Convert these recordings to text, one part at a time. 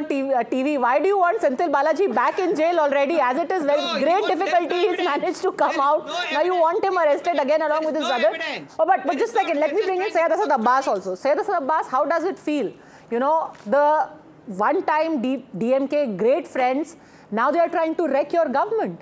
TV. Why do you want Senthil Balaji back in jail already? As it is, very great difficulty he's managed to come out. Now you want him arrested again along with his brother. Oh, but just a second, let me bring in Syed Asad Abbas also. Syed Asad Abbas, how does it feel? You know, the one-time DMK great friends, now they are trying to wreck your government.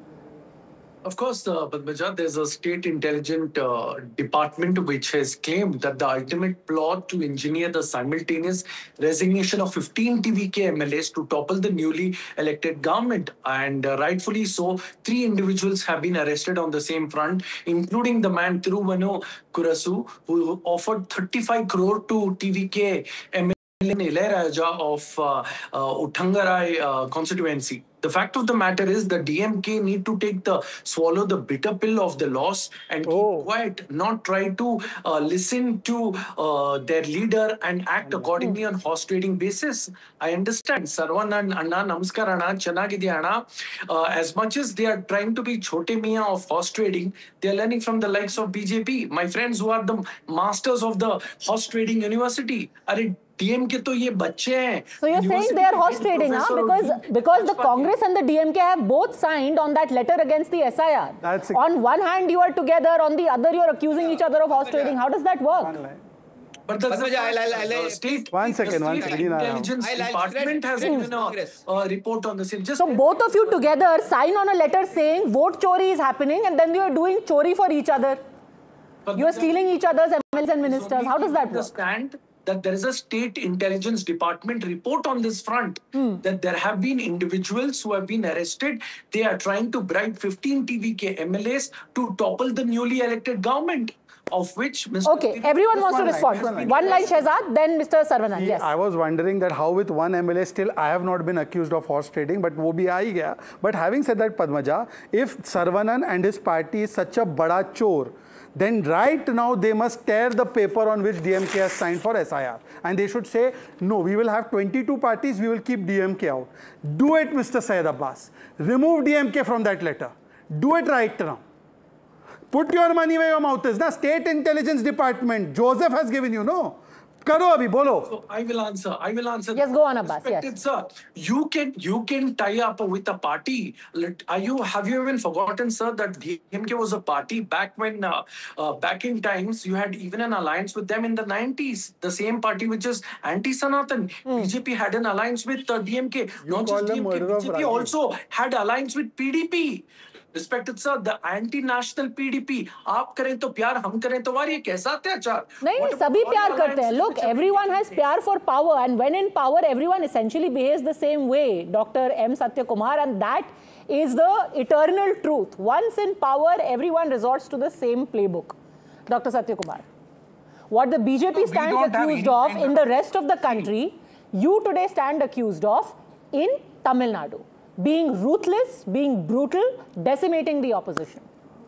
Of course, Padmaja, there's a state intelligence department which has claimed that the ultimate plot to engineer the simultaneous resignation of 15 TVK MLAs to topple the newly elected government. And rightfully so, 3 individuals have been arrested on the same front, including the man Thiruvanu Kurasu, who offered 35 crore to TVK MLA Ilayaraja of Uttangarai constituency. The fact of the matter is the DMK need to swallow the bitter pill of the loss and keep quiet, not try to listen to their leader and act accordingly on horse trading basis. I understand. Sarvanan Anna, Namaskar Anna, Chanagidi Anna. As much as they are trying to be Chote Mia of horse trading, they are learning from the likes of BJP. My friends who are the masters of the horse trading university. DMK to ye bache hain. So you're saying they are horse trading, huh? Because the Congress and the DMK have both signed on that letter against the SIR. On one hand you are together, on the other you are accusing each other of horse trading. How does that work? But the state intelligence department has given a report on the same. So both of you together sign on a letter saying vote chori is happening, and then you are doing chori for each other. You are stealing each other's MLAs and ministers. How does that work? Understand that there is a state intelligence department report on this front, that there have been individuals who have been arrested. They are trying to bribe 15 TVK MLAs to topple the newly elected government, of which Mr. Okay, everyone wants to respond. One line, Shehzad, then Mr. Saravanan. Yes. I was wondering that how with one MLA still I have not been accused of horse trading, but wo bhi aa hi gaya. But having said that, Padmaja, if Saravanan and his party is such a bada chor, then right now they must tear the paper on which DMK has signed for SIR. And they should say, no, we will have 22 parties, we will keep DMK out. Do it, Mr. Syed Abbas. Remove DMK from that letter. Do it right now. Put your money where your mouth is. The State Intelligence Department, Joseph has given you, no? Karo abhi, bolo. So I will answer. Yes, go on, Abbas. Yes. Sir, you can tie up with a party. Have you even forgotten, sir, that DMK was a party back when, back in times, you had even an alliance with them in the 90s. The same party which is anti-Sanatan. BJP had an alliance with DMK. Not just DMK, BJP also had alliance with PDP. Respected sir, the anti-national PDP. आप करें तो प्यार, हम करें तो वार, ये कैसा अत्याचार? नहीं, सभी प्यार करते हैं. Look, everyone has प्यार for power, and when in power, everyone essentially behaves the same way. Dr. M. Satya Kumar, and that is the eternal truth. Once in power, everyone resorts to the same playbook. Dr. Satya Kumar, what the BJP stands accused of in the rest of the country, you today stand accused of in Tamil Nadu. Being ruthless, being brutal, decimating the opposition.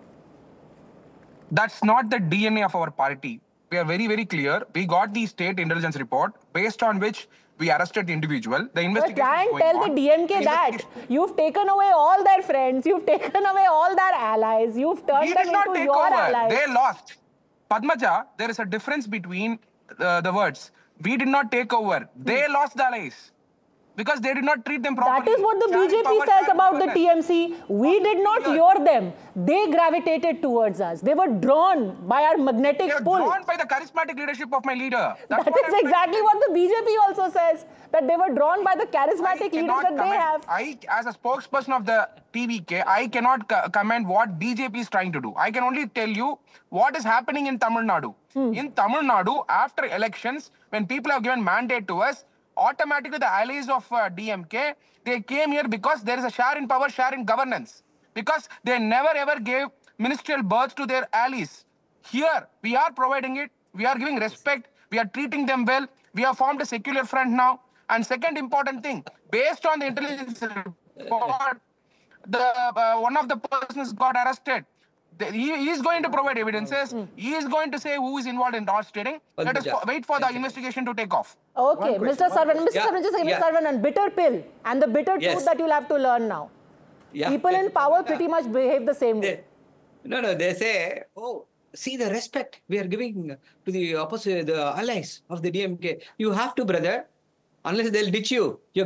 That's not the DNA of our party. We are very, very clear. We got the state intelligence report based on which we arrested the individual. The investigation try and tell the DMK that you've taken away all their friends, you've taken away all their allies, you've turned them into your allies. They lost. Padmaja, there is a difference between the words. We did not take over. They lost the allies. Because they did not treat them properly. That is what the BJP says about the TMC. We did not lure them. They gravitated towards us. They were drawn by our magnetic pull. They were drawn by the charismatic leadership of my leader. That is exactly what the BJP also says. That they were drawn by the charismatic leader that they have. As a spokesperson of the TVK, I cannot comment what BJP is trying to do. I can only tell you what is happening in Tamil Nadu. In Tamil Nadu, after elections, when people have given mandate to us, automatically the allies of DMK, they came here because there is a share in power, share in governance. Because they never ever gave ministerial berths to their allies. Here, we are providing it. We are giving respect. We are treating them well. We have formed a secular front now. And second important thing, based on the intelligence report, one of the persons got arrested. He is going to provide evidences. He is going to say who is involved in horse trading. Let us wait for the investigation to take off. Okay, Mr. Saravanan, Mr. Saravanan, bitter pill and the bitter truth that you'll have to learn now. People in power pretty much behave the same way. No, they say, oh, see the respect we are giving to the opposite, the allies of the DMK. You have to, brother, unless they'll ditch you.